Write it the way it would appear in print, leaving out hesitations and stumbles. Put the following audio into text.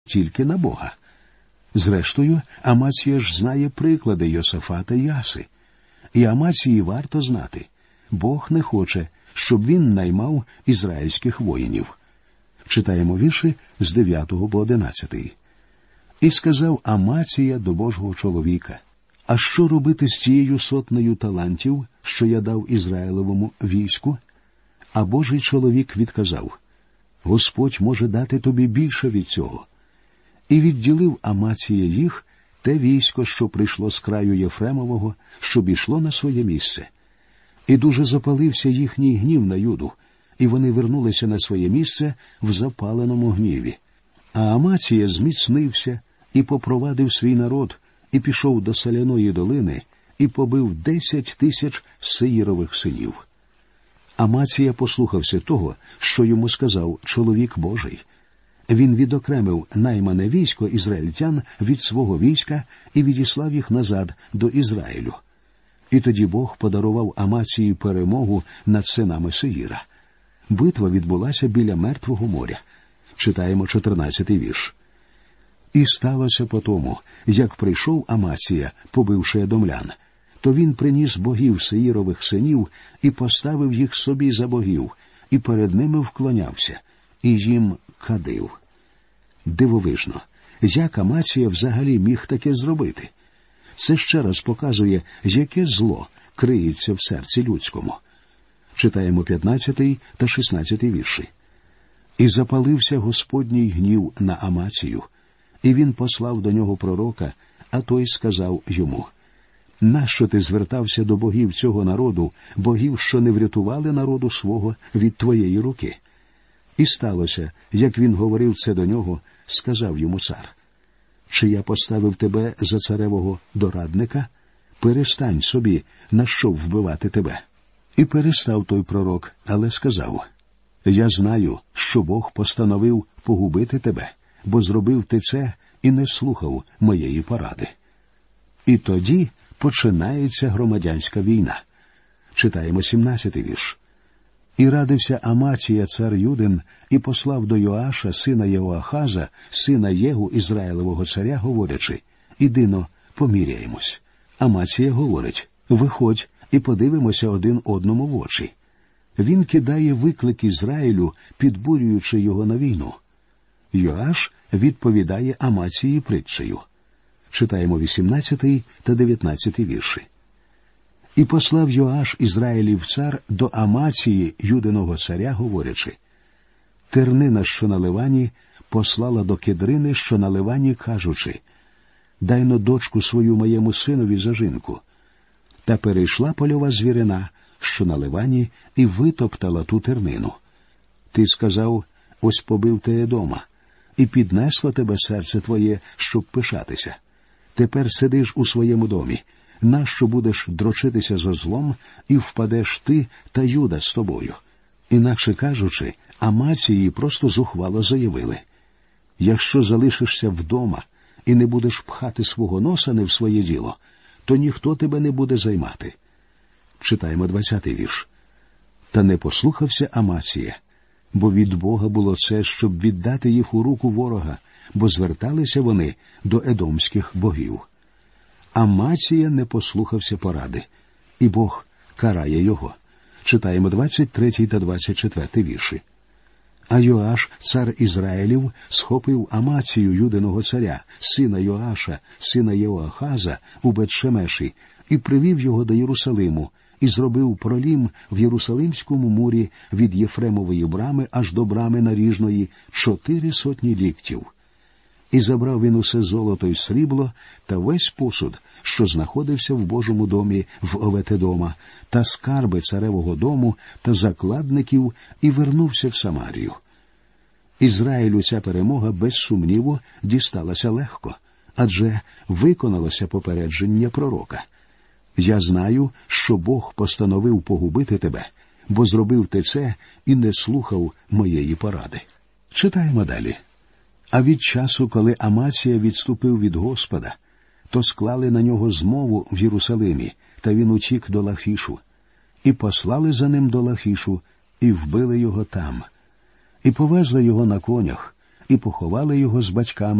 тільки на Бога. Зрештою, Амація ж знає приклади Йосафата й Аси. І Амації варто знати, Бог не хоче, щоб він наймав ізраїльських воїнів. Читаємо вірші з 9 по 11. «І сказав Амація до Божого чоловіка: а що робити з тією 100 талантів, що я дав Ізраїлевому війську? А Божий чоловік відказав: Господь може дати тобі більше від цього. І відділив Амація їх, те військо, що прийшло з краю Єфремового, щоб ішло на своє місце. І дуже запалився їхній гнів на Юду, і вони вернулися на своє місце в запаленому гніві. А Амація зміцнився і попровадив свій народ, і пішов до Соляної долини, і побив 10 000 Сеїрових синів. Амація послухався того, що йому сказав чоловік Божий. Він відокремив наймане військо ізраїльтян від свого війська і відіслав їх назад до Ізраїлю. І тоді Бог подарував Амації перемогу над синами Сеїра. Битва відбулася біля Мертвого моря. Читаємо 14-й вірш. «І сталося по тому, як прийшов Амація, побивши едомлян, то він приніс богів Сеїрових синів і поставив їх собі за богів, і перед ними вклонявся, і їм кадив». Дивовижно, як Амація взагалі міг таке зробити? Це ще раз показує, яке зло криється в серці людському. Читаємо 15 та 16 вірші. «І запалився Господній гнів на Амацію, і він послав до нього пророка, а той сказав йому: нащо ти звертався до богів цього народу, богів, що не врятували народу свого від твоєї руки? І сталося, як він говорив це до нього, сказав йому цар: чи я поставив тебе за царевого дорадника? Перестань собі, на що вбивати тебе. І перестав той пророк, але сказав: я знаю, що Бог постановив погубити тебе, бо зробив ти це і не слухав моєї поради. І тоді починається громадянська війна. Читаємо 17-й вірш. І радився Амація цар Юдин, і послав до Йоаша, сина Єоахаза, сина Єгу, Ізраїлевого царя, говорячи: «Ідино, поміряємось». Амація говорить: «Виходь і подивимося один одному в очі». Він кидає виклик Ізраїлю, підбурюючи його на війну. Йоаш відповідає Амації притчею. Читаємо 18 та 19 вірші. «І послав Йоаш Ізраїлів цар до Амації, Юдиного царя, говорячи: тернина, що на Ливані, послала до Кедрини, що на Ливані, кажучи: дай-но дочку свою моєму синові за жінку. Та перейшла польова звірина, що на Ливані, і витоптала ту тернину. Ти сказав: ось побив ти Едома, і піднесло тебе серце твоє, щоб пишатися. Тепер сидиш у своєму домі, нащо будеш дрочитися зо злом, і впадеш ти та Юда з тобою». Інакше кажучи, Амації просто зухвало заявили: якщо залишишся вдома і не будеш пхати свого носа не в своє діло, то ніхто тебе не буде займати. Читаємо 20-й вірш. «Та не послухався Амація, бо від Бога було це, щоб віддати їх у руку ворога, бо зверталися вони до едомських богів». Амація не послухався поради, і Бог карає його. Читаємо 23 та 24 вірші. «А Йоаш, цар Ізраїлів, схопив Амацію, Юдиного царя, сина Йоаша, сина Єоахаза, у Бет-Шемеші, і привів його до Єрусалиму, і зробив пролім в Єрусалимському мурі від Єфремової брами аж до брами наріжної 400 ліктів. І забрав він усе золото й срібло та весь посуд, що знаходився в Божому домі в Овет-Едома, та скарби царевого дому та закладників, і вернувся в Самарію». Ізраїлю ця перемога, без сумніву, дісталася легко, адже виконалося попередження пророка: «Я знаю, що Бог постановив погубити тебе, бо зробив ти це і не слухав моєї поради». Читаємо далі. «А від часу, коли Амація відступив від Господа, то склали на нього змову в Єрусалимі, та він утік до Лахішу. І послали за ним до Лахішу, і вбили його там. І повезли його на конях, і поховали його з батьками